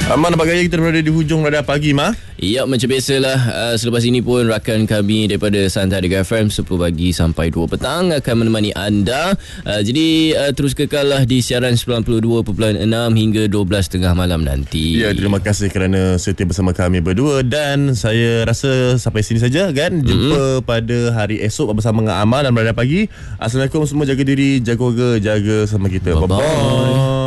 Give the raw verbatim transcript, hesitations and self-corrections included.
Aman, apa gaya kita berada di hujung Radar Pagi, Ma? Ya, macam biasalah. Uh, selepas ini pun rakan kami daripada Santai Dekat F M sepuluh pagi sampai dua petang akan menemani anda. Uh, jadi uh, terus kekallah di siaran sembilan puluh dua perpuluhan enam hingga dua belas tiga puluh malam nanti. Ya, terima kasih kerana setia bersama kami berdua. Dan saya rasa sampai sini saja kan. Jumpa mm-hmm. pada hari esok bersama dengan Amal dan Radar Pagi. Assalamualaikum semua, jaga diri, jaga keluarga, jaga sama kita. Bye-bye. Bye-bye.